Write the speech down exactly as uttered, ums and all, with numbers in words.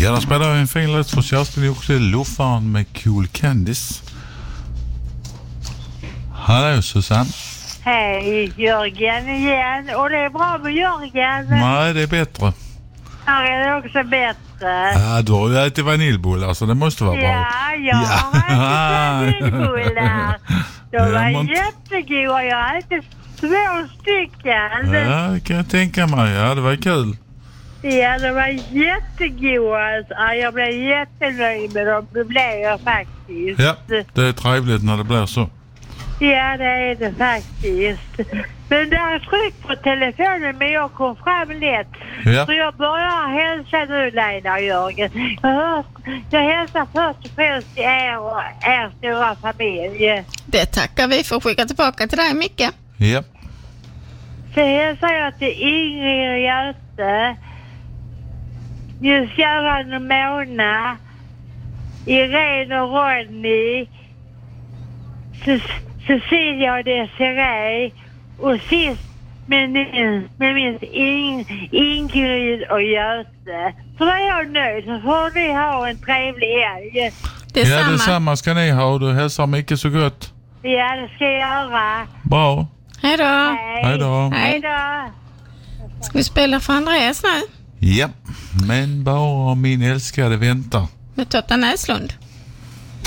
Ja, där spelar jag en fin låt för Kerstin också, Luffaren med Cool Candice. Hallå Susanne. Hej Jörgen igen. Och det är bra med Jörgen. Nej, det är bättre. Här är det också bättre. Ja, du har ju ätit vaniljbullar så det måste vara bra. Ja, jag har ätit vaniljbullar. De Ja, var man- jättegoda. Jag har ätit två stycken. Ja, det kan jag tänka mig. Ja, det var kul. Ja, de var jättegoda. Ja, jag blev jättenöjd med dem. Det blev jag faktiskt. Ja, det är trevligt när det blir så. Ja, det är det faktiskt. Men där är tryck på telefonen, men jag kom fram lätt. Ja. Så jag börjar hälsa nu, Leila och Jörgen. Jag, hör, jag hälsar först och främst till er och er stora familj. Det tackar vi för att skicka tillbaka till dig, Micke. Ja. Så hälsar jag till Ingrid och Göte, Nils-Göran och Mona, Irene och Ronny, Ce- Cecilia och Desiree och sist men minst, men minst In- Ingrid och Göte. Så är jag nöjd, så får ni ha en trevlig helg. Detsamma. Ja, detsamma ska ni ha. Du hälsar mycket så gott. Ja, det ska jag göra. Bra. Hej då. Hej. Hej då. Hej då. Ska vi spela för Andreas nu? Ja, men bara min älskade väntar. Med Totta Näslund.